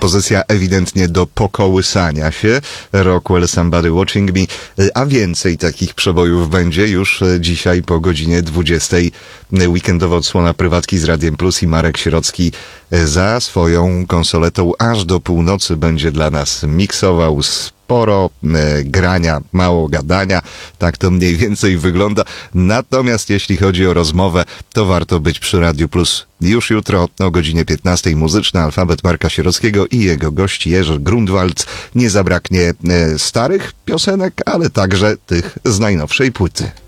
propozycja ewidentnie do pokołysania się. Rockwell, Somebody Watching Me, a więcej takich przebojów będzie już dzisiaj po godzinie 20. Weekendowa odsłona prywatki z Radiem Plus i Marek Sierocki za swoją konsoletą aż do północy będzie dla nas miksował. Sporo grania, mało gadania. Tak to mniej więcej wygląda. Natomiast jeśli chodzi o rozmowę, to warto być przy Radiu Plus już jutro o godzinie 15. Muzyczny alfabet Marka Sierockiego i jego gości Jerzy Grunwald. Nie zabraknie starych piosenek, ale także tych z najnowszej płyty.